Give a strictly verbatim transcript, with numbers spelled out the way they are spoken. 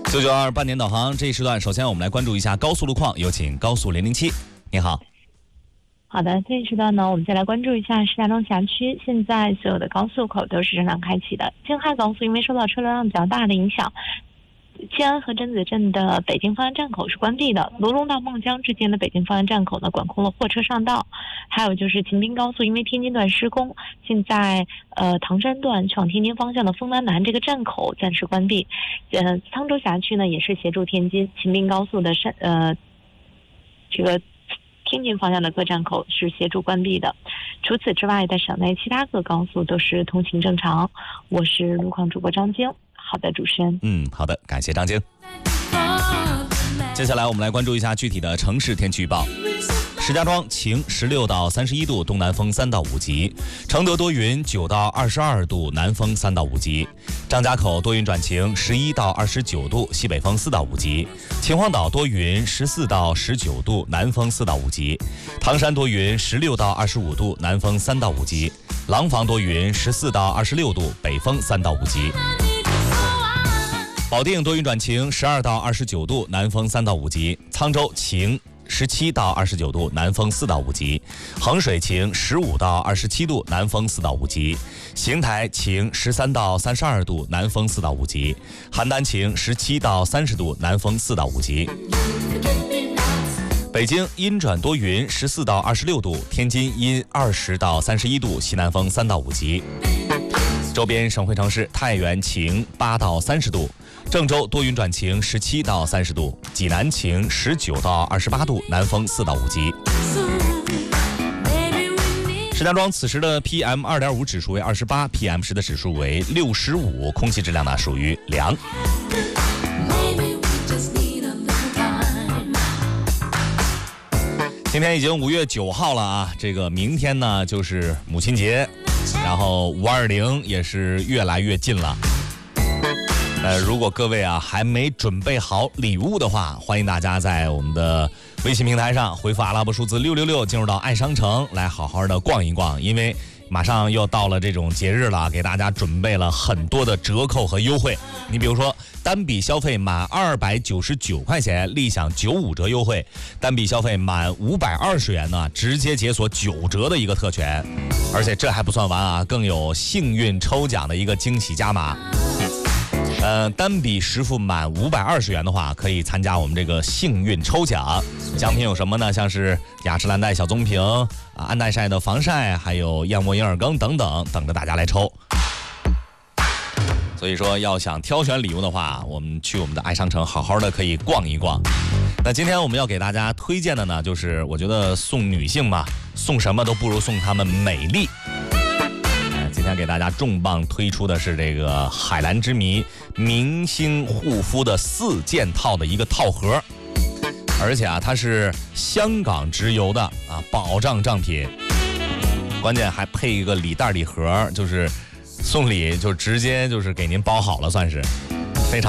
九九二半点导航这一时段，首先我们来关注一下高速路况，有请高速零零七。你好。 好的，这一时段呢，我们再来关注一下石家庄辖区，现在所有的高速口都是正常开启的。京汉高速因为受到车流量比较大的影响，建安和甄子镇的北京方向站口是关闭的，罗龙到孟江之间的北京方向站口呢管控了货车上道。还有就是秦滨高速因为天津段施工，现在呃唐山段去往天津方向的丰南南这个站口暂时关闭。呃，沧州辖区呢也是协助天津秦滨高速的山呃这个天津方向的各站口是协助关闭的。除此之外，在省内其他各高速都是通行正常。我是路况主播张晶。好的，主持人。 嗯，好的，感谢张晶。接下来我们来关注一下具体的城市天气预报。石家庄晴，十六到三十一度，东南风三到五级；承德多云，九到二十二度，南风三到五级；张家口多云转晴，十一到二十九度，西北风四到五级；秦皇岛多云，十四到十九度，南风四到五级；唐山多云，十六到二十五度，南风三到五级；廊坊多云，十四到二十六度，北风三到五级；保定多云转晴，十二到二十九度，南风三到五级；沧州晴，十七到二十九度，南风四到五级；衡水晴，十五到二十七度，南风四到五级；邢台晴，十三到三十二度，南风四到五级；邯郸晴，十七到三十度，南风四到五级。北京阴转多云，十四到二十六度；天津阴二十到三十一度，西南风三到五级。周边省会城市太原晴，八到三十度；郑州多云转晴，十七到三十度；济南晴，十九到二十八度，南风四到五级。石家庄此时的 P M 二点五 指数为二十八 ，P M 十的指数为六十五，空气质量呢属于良。今天已经五月九号了啊，这个明天呢就是母亲节，然后五二零也是越来越近了。呃，如果各位啊还没准备好礼物的话，欢迎大家在我们的微信平台上回复阿拉伯数字六六六，进入到爱商城来好好的逛一逛，因为马上又到了这种节日了，给大家准备了很多的折扣和优惠。你比如说，单笔消费满二百九十九块钱，立享九五折优惠；单笔消费满五百二十元呢，直接解锁九折的一个特权。而且这还不算完啊，更有幸运抽奖的一个惊喜加码。呃，单笔实付满五百二十元的话，可以参加我们这个幸运抽奖。奖品有什么呢？像是雅诗兰黛小棕瓶啊、安耐晒的防晒，还有燕窝银耳羹等等，等着大家来抽。所以说，要想挑选礼物的话，我们去我们的爱商城好好的可以逛一逛。那今天我们要给大家推荐的呢，就是我觉得送女性嘛，送什么都不如送她们美丽。今天给大家重磅推出的是这个海蓝之谜明星护肤的四件套的一个套盒，而且啊，它是香港直邮的啊，保障账品，关键还配一个礼袋礼盒，就是送礼就直接就是给您包好了，算是。